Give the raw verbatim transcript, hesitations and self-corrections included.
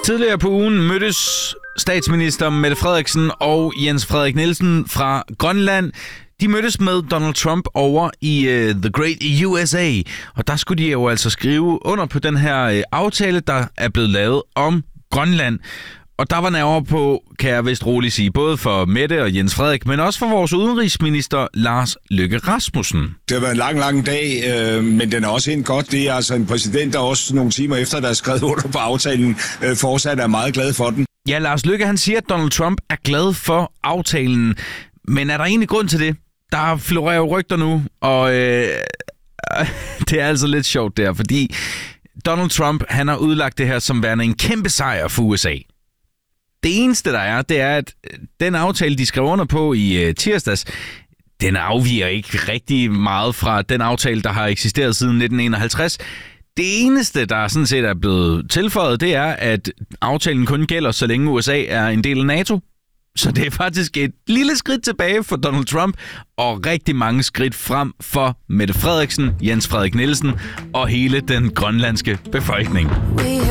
Tidligere på ugen mødtes statsminister Mette Frederiksen og Jens Frederik Nielsen fra Grønland. De mødtes med Donald Trump over i uh, The Great U S A, og der skulle de jo altså skrive under på den her uh, aftale, der er blevet lavet om Grønland. Og der var nerver på, kan jeg vist roligt sige, både for Mette og Jens Frederik, men også for vores udenrigsminister Lars Løkke Rasmussen. Det har været en lang, lang dag, øh, men den er også helt godt. Det er altså en præsident, der også nogle timer efter, der er skrevet under på aftalen, øh, fortsat er meget glad for den. Ja, Lars Løkke, han siger, at Donald Trump er glad for aftalen, men er der egentlig grund til det? Der florerer jo rygter nu, og øh, det er altså lidt sjovt der, fordi Donald Trump, han har udlagt det her som værende en kæmpe sejr for U S A. Det eneste, der er, det er, at den aftale, de skrev under på i uh, tirsdags, den afviger ikke rigtig meget fra den aftale, der har eksisteret siden nitten enoghalvtreds. Det eneste, der sådan set er blevet tilføjet, det er, at aftalen kun gælder, så længe U S A er en del af NATO. Så det er faktisk et lille skridt tilbage for Donald Trump, og rigtig mange skridt frem for Mette Frederiksen, Jens Frederik Nielsen og hele den grønlandske befolkning.